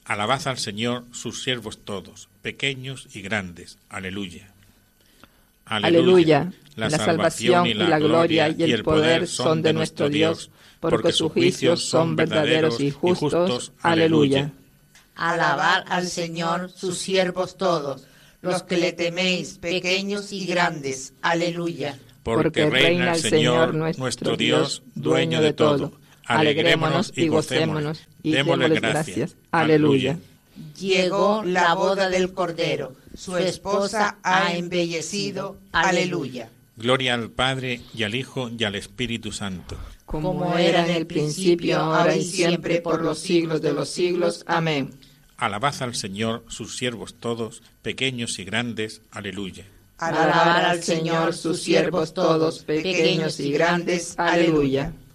Alabad al Señor sus siervos todos, pequeños y grandes. Aleluya. Aleluya. La salvación y la gloria y el poder son de nuestro Dios, porque sus juicios son verdaderos y justos. Aleluya. Alabad al Señor sus siervos todos, los que le teméis, pequeños y grandes. Aleluya. Porque reina el Señor nuestro Dios, dueño de todo. Alegrémonos y gocémonos, y démosle gracias. Aleluya. Llegó la boda del Cordero, su esposa ha embellecido. Aleluya. Gloria al Padre, y al Hijo, y al Espíritu Santo. Como era en el principio, ahora y siempre, por los siglos de los siglos. Amén. Alabad al Señor sus siervos todos, pequeños y grandes. Aleluya. Alabad al Señor sus siervos todos, pequeños y grandes. Aleluya.